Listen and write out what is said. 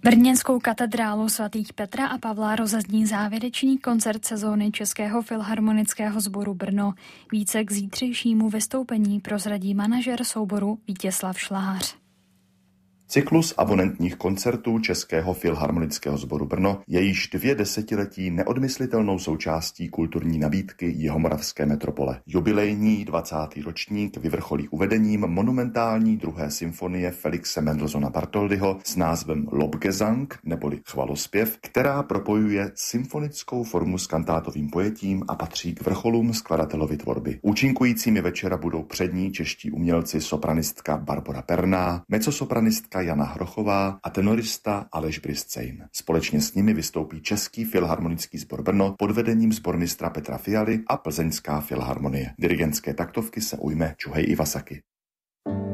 Brněnskou katedrálu svatých Petra a Pavla rozezní závěrečný koncert sezóny Českého filharmonického sboru Brno. Více k zítřejšímu vystoupení prozradí manažer souboru Vítězslav Šlář. Cyklus abonentních koncertů Českého filharmonického sboru Brno je již 2 desetiletí neodmyslitelnou součástí kulturní nabídky jihomoravské metropole. Jubilejní 20. ročník vyvrcholí uvedením monumentální 2. symfonie Felixe Mendelssohna Bartholdyho s názvem Lobgesang neboli chvalospěv, která propojuje symfonickou formu s kantátovým pojetím a patří k vrcholům skladatelovy tvorby. Účinkujícími večera budou přední čeští umělci sopranistka Barbora Perná, mezzosopranistka Jana Hrochová a tenorista Aleš Briscejn. Společně s nimi vystoupí Český filharmonický sbor Brno pod vedením sbormistra Petra Fialy a Plzeňská filharmonie. Dirigentské taktovky se ujme Čuhej Iwasaki.